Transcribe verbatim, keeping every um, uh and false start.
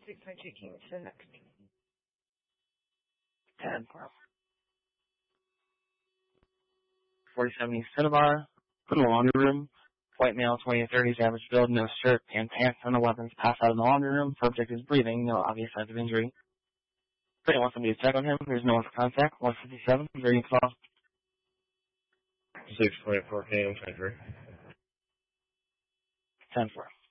six ninety-two, can you to the next? ten four. forty-seven East Cinnabar, in the laundry room. White male, twenty to thirties, average build, no shirt and pants, and no weapons. Passed out in the laundry room. Subject is breathing, no obvious signs of injury. If anyone wants somebody to check on him, there's no one for contact. one fifty-seven, very call. six twenty-four, K M twenty-three. ten four.